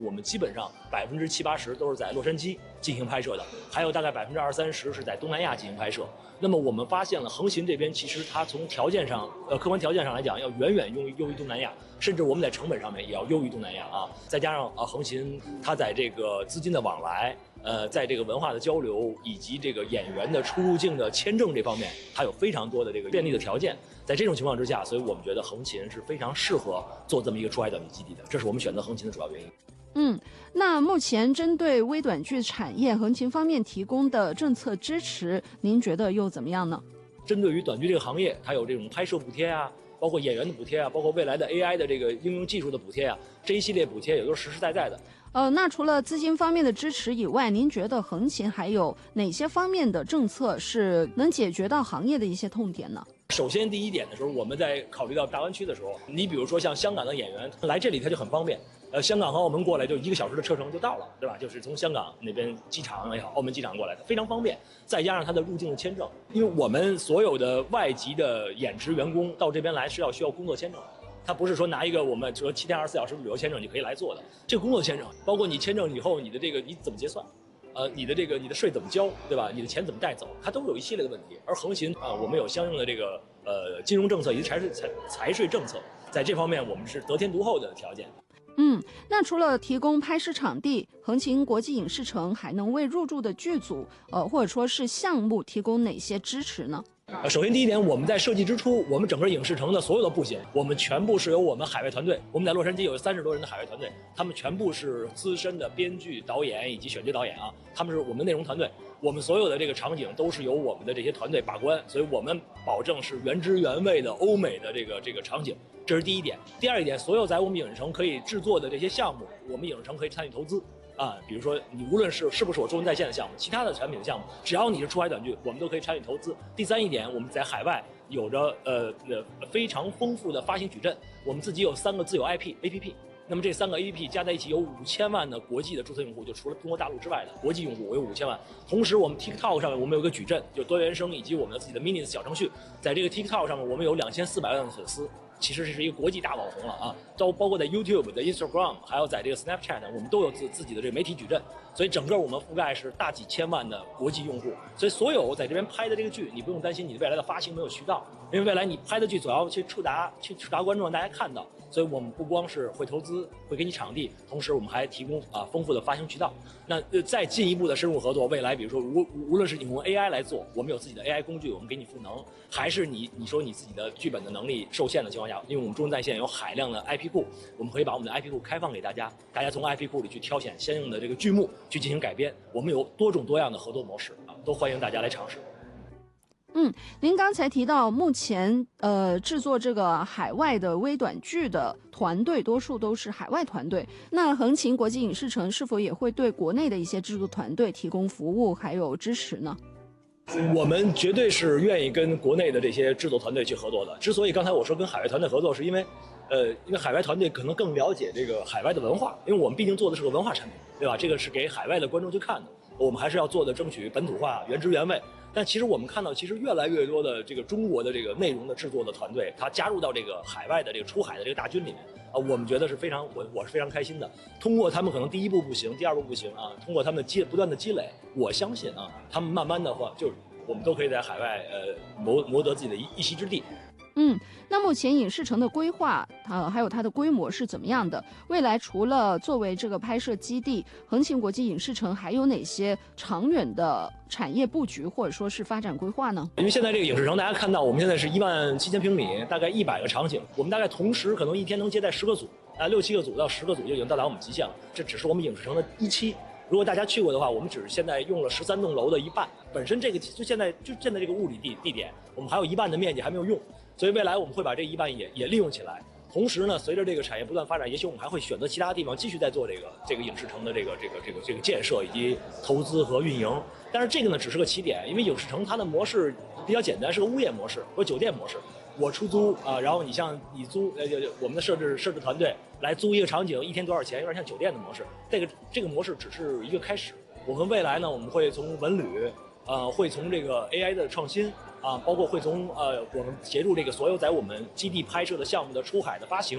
我们基本上70%-80%都是在洛杉矶进行拍摄的，还有大概20-30%是在东南亚进行拍摄。那么我们发现了横琴这边其实它从条件上，客观条件上来讲，要远远优于东南亚，甚至我们在成本上面也要优于东南亚啊。再加上横琴它在这个资金的往来，在这个文化的交流以及这个演员的出入境的签证这方面，它有非常多的这个便利的条件。在这种情况之下，所以我们觉得横琴是非常适合做这么一个出海短剧基地的，这是我们选择横琴的主要原因。 那目前针对微短剧产业，横琴方面提供的政策支持，您觉得又怎么样呢？ 针对于短剧这个行业，它有这种拍摄补贴啊，包括演员的补贴啊，包括未来的 AI 的这个应用技术的补贴啊，这一系列补贴也都是实实在在的。 那除了资金方面的支持以外，您觉得横琴还有哪些方面的政策是能解决到行业的一些痛点呢？ 首先第一点的时候，我们在考虑到大湾区的时候，你比如说像香港的演员来这里，他就很方便。香港和澳门过来就1个小时的车程就到了，对吧？就是从香港那边机场也好，澳门机场过来的，非常方便。再加上他的入境的签证，因为我们所有的外籍的演职员工到这边来是需要工作签证的。他不是说拿一个我们说7天24小时旅游签证就可以来做的，这个工作签证包括你签证以后你的这个你怎么结算，你的税怎么交，对吧？你的钱怎么带走，它都有一系列的问题。而横琴我们有相应的这个金融政策以及财税政策，在这方面我们是得天独厚的条件。 那除了提供拍摄场地，横琴国际影视城还能为入驻的剧组或者说是项目提供哪些支持呢？ 首先第一点，我们在设计之初，我们整个影视城的所有的布景，我们全部是由我们海外团队，我们在洛杉矶有30多人的海外团队，他们全部是资深的编剧、导演以及选角导演啊，他们是我们内容团队，我们所有的这个场景都是由我们的这些团队把关，所以我们保证是原汁原味的欧美的这个场景，这是第一点。第二一点，所有在我们影视城可以制作的这些项目，我们影视城可以参与投资。比如说你无论是不是我中文在线的项目，其他的产品的项目，只要你是出海短剧，我们都可以参与投资。第三一点，我们在海外有着非常丰富的发行矩阵，我们自己有3个自有 APP， 那么这3个 APP 加在一起有5000万的国际的注册用户，就除了中国大陆之外的国际用户我有5000万。同时我们 TikTok 上面我们有个矩阵，就多元声以及我们的自己的 Mini 小程序，在这个 TikTok 上面我们有2400万的粉丝。其实这是一个国际大网红了啊，包括在 YouTube、在 Instagram， 还有在这个 Snapchat， 我们都有自己的这个媒体矩阵，所以整个我们覆盖是大几千万的国际用户。所以所有在这边拍的这个剧，你不用担心你未来的发行没有渠道，因为未来你拍的剧总要去触达观众，让大家看到。所以我们不光是会投资，会给你场地，同时我们还提供丰富的发行渠道。那再进一步的深入合作，未来比如说无论是你用 AI 来做，我们有自己的 AI 工具，我们给你赋能，还是你说你自己的剧本的能力受限的情况下，因为我们中文在线有海量的 IP 库，我们可以把我们的 IP 库开放给大家，大家从 IP 库里去挑选相应的这个剧目去进行改编。我们有多种多样的合作模式都欢迎大家来尝试。 您刚才提到目前制作这个海外的微短剧的团队多数都是海外团队，那横琴国际影视城是否也会对国内的一些制作团队提供服务还有支持呢？ 我们绝对是愿意跟国内的这些制作团队去合作的。之所以刚才我说跟海外团队合作，是因为海外团队可能更了解这个海外的文化，因为我们毕竟做的是个文化产品，对吧？这个是给海外的观众去看的，我们还是要做的争取本土化、原汁原味。但其实我们看到，其实越来越多的这个中国的这个内容的制作的团队，他加入到这个海外的这个出海的这个大军里面我们觉得是非常我是非常开心的。通过他们可能第一步不行，第二步不行通过他们不断的积累，我相信他们慢慢的话，就是我们都可以在海外谋得自己的一席之地。 那目前影视城的规划还有它的规模是怎么样的？未来除了作为这个拍摄基地，横琴国际影视城还有哪些长远的产业布局或者说是发展规划呢？ 因为现在这个影视城大家看到我们现在是17000平米，大概100个场景，我们大概同时可能一天能接待10个组6-7个组到10个组就已经到达我们极限了。这只是我们影视城的1期，如果大家去过的话，我们只是现在用了13栋楼的一半，本身这个就现在这个物理地点，我们还有一半的面积还没有用，所以未来我们会把这一半也利用起来。同时呢，随着这个产业不断发展，也许我们还会选择其他地方继续在做这个影视城的这个建设以及投资和运营。但是这个呢只是个起点，因为影视城它的模式比较简单，是个物业模式或酒店模式。我出租然后你租我们的设置团队来租一个场景，一天多少钱，有点像酒店的模式。这个模式只是一个开始。我们未来呢，我们会从文旅会从这个 AI 的创新包括会从我们协助这个所有在我们基地拍摄的项目的出海的发行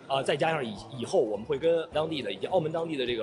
再加上以后我们会跟当地的以及澳门当地的这个